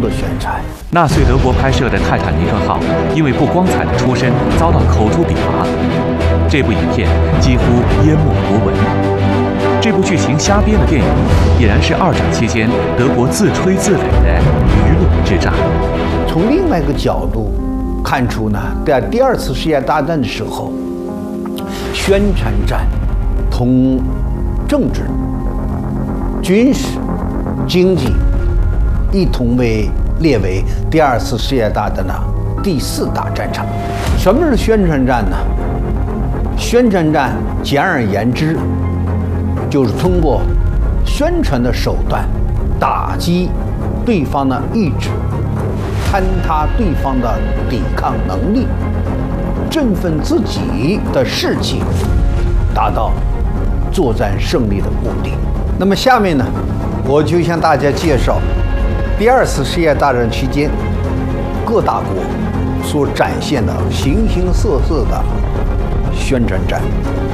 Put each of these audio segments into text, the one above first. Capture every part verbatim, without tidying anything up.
的宣传。 纳粹德国拍摄的泰坦尼克号因为不光彩的出身遭到口诛笔伐，这部影片几乎淹没国文。这部剧情瞎编的电影，俨然是二战期间德国自吹自擂的舆论之战。 从另外一个角度看出呢，在第二次世界大战的时候，宣传战同政治、军事、经济一同为列为第二次世界大战的第四大战场。什么是宣传战呢？宣传战简而言之，就是通过宣传的手段打击对方的意志，坍塌对方的抵抗能力，振奋自己的士气，达到作战胜利的目的。那么下面呢，我就向大家介绍第二次世界大战期间各大国所展现的形形色色的宣传战。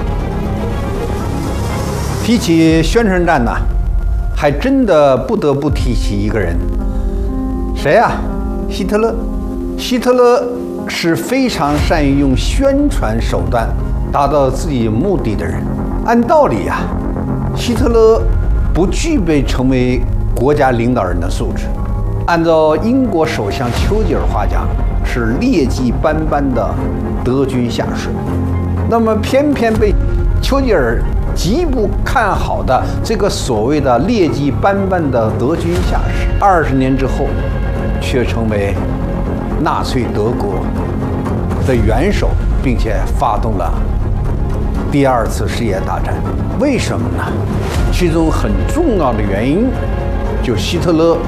提起宣传战呢，还真的不得不提起一个人，谁呀？希特勒。希特勒是非常善于用宣传手段达到自己目的的人。按道理呀，希特勒不具备成为国家领导人的素质。按照英国首相丘吉尔话讲，是劣迹斑斑的德军下属。那么偏偏被丘吉尔极不看好的这个所谓的劣迹斑斑的德军下士，二十年之后，却成为纳粹德国的元首，并且发动了第二次世界大战。为什么呢？其中很重要的原因，就希特勒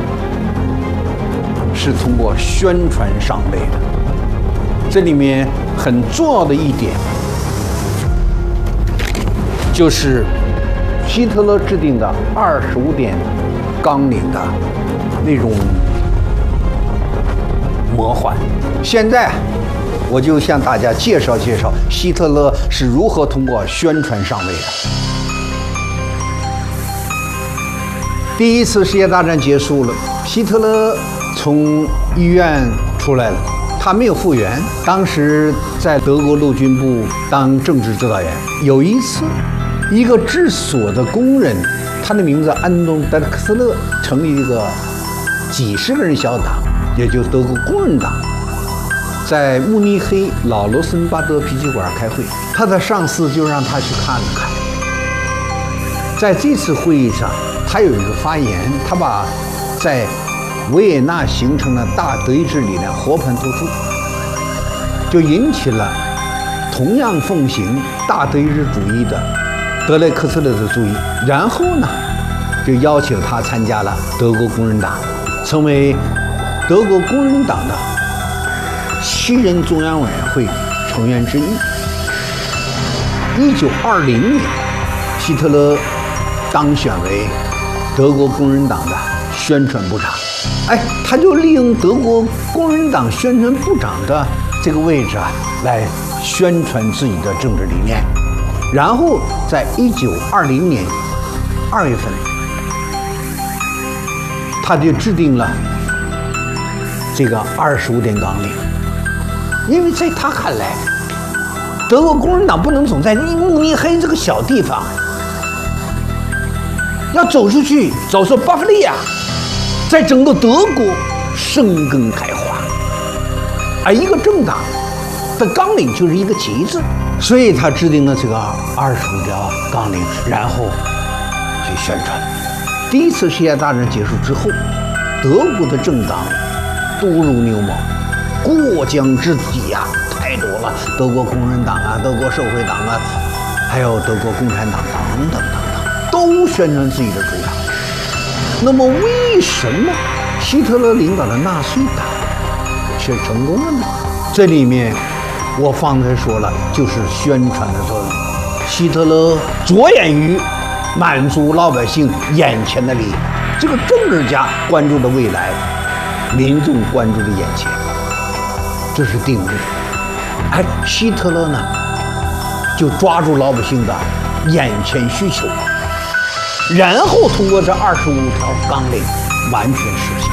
是通过宣传上位的。这里面很重要的一点，就是希特勒制定的二十五点纲领的那种魔幻。现在我就向大家介绍介绍希特勒是如何通过宣传上位的。第一次世界大战结束了，希特勒从医院出来了，他没有复员。当时在德国陆军部当政治指导员。有一次，一个制锁的工人，他的名字安东·德克斯勒，成立一个几十个人小党，也就是德国工人党，在慕尼黑老罗森巴德啤酒馆开会。他的上司就让他去看了看。在这次会议上，他有一个发言，他把在维也纳形成的大德意志理念和盘托出，就引起了同样奉行大德意志主义的德雷克斯勒的注意。然后呢，就邀请他参加了德国工人党，成为德国工人党的七人中央委员会成员之一。一九二零年，希特勒当选为德国工人党的宣传部长。哎，他就利用德国工人党宣传部长的这个位置啊，来宣传自己的政治理念。然后在一九二零年二月份，他就制定了这个二十五点纲领。因为在他看来，德国工人党不能总在慕尼黑这个小地方，要走出去，走出巴伐利亚，在整个德国生根开花。而一个政党的纲领就是一个旗帜，所以他制定了这个二十五条纲领，然后去宣传。第一次世界大战结束之后，德国的政党多如牛毛，过江之鲫呀，太多了。德国工人党啊，德国社会党啊，还有德国共产党等等等等，都宣传自己的主张。那么为什么希特勒领导的纳粹党却成功了呢？这里面我方才说了，就是宣传的作用。希特勒着眼于满足老百姓眼前的利益，这个政治家关注的未来，民众关注的眼前，这是定律。而希特勒呢，就抓住老百姓的眼前需求，然后通过这二十五条纲领完全实现。